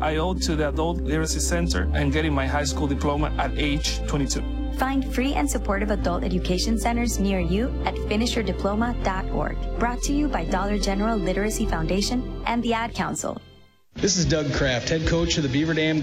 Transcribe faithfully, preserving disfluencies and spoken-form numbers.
I owe to the Adult Literacy Center and getting my high school diploma at age twenty-two. Find free and supportive adult education centers near you at finish your diploma dot org. Brought to you by Dollar General Literacy Foundation and the Ad Council. This is Doug Kraft, head coach of the Beaver Dam